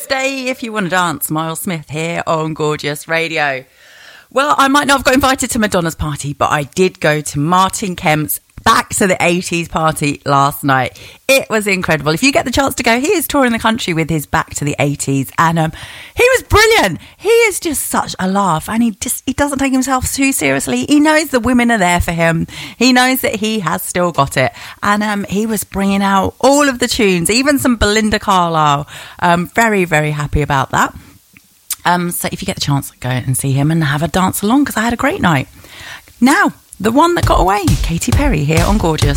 Stay If You Want to Dance, Miles Smith here on Gorgeous Radio. Well, I might not have got invited to Madonna's party, but I did go to Martin Kemp's Back to the 80s party last night. It was incredible. If you get the chance to go, he is touring the country with his Back to the 80s, and he was brilliant. He is just such a laugh, and he doesn't take himself too seriously. He knows the women are there for him. He knows that he has still got it, and he was bringing out all of the tunes, even some Belinda Carlisle. Very, very happy about that. So if you get the chance, go and see him and have a dance along, because I had a great night. Now, the one that got away, Katy Perry here on Gorgeous.